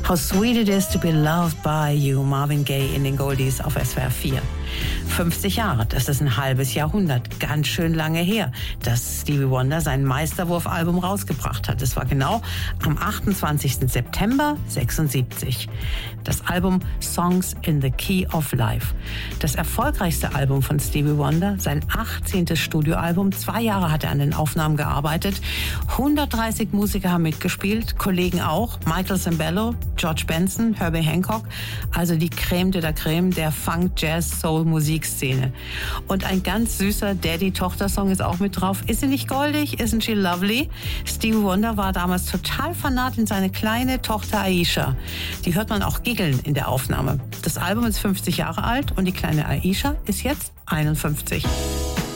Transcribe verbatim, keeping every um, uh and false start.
How Sweet It Is to Be Loved by You, Marvin Gaye in den Goldies auf S W R vier. fünfzig Jahre, das ist ein halbes Jahrhundert, ganz schön lange her, dass Stevie Wonder sein Meisterwurf-Album rausgebracht hat. Es war genau am achtundzwanzigsten September sechsundsiebzig. Das Album Songs in the Key of Life. Das erfolgreichste Album von Stevie Wonder, sein achtzehntes Studioalbum. Zwei Jahre hat er an den Aufnahmen gearbeitet. hundertdreißig Musiker haben mitgespielt, Kollegen auch. Michael Sembello, George Benson, Herbie Hancock. Also die Creme de la Creme der Funk, Jazz, Soul, Musikszene. Und ein ganz süßer Daddy-Tochter-Song ist auch mit drauf. Ist sie nicht goldig? Isn't she lovely? Stevie Wonder war damals total vernarrt in seine kleine Tochter Aisha. Die hört man auch giggeln in der Aufnahme. Das Album ist fünfzig Jahre alt und die kleine Aisha ist jetzt einundfünfzig.